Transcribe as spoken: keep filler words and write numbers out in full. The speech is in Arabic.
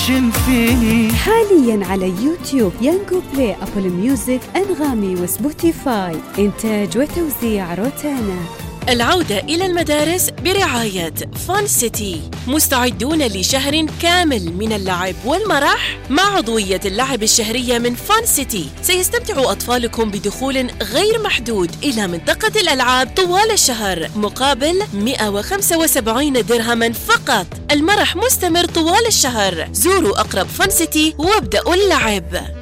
اكشن فيني. حاليا على يوتيوب، يانجو بلاي، أبل ميوزك، أنغامي وسبوتيفاي. إنتاج وتوزيع روتانا. العودة إلى المدارس برعاية فان سيتي. مستعدون لشهر كامل من اللعب والمرح مع عضوية اللعب الشهرية من فان سيتي. سيستمتع أطفالكم بدخول غير محدود إلى منطقة الألعاب طوال الشهر مقابل مئة وخمسة وسبعين درهما فقط. المرح مستمر طوال الشهر. زوروا أقرب فان سيتي وابدأوا اللعب.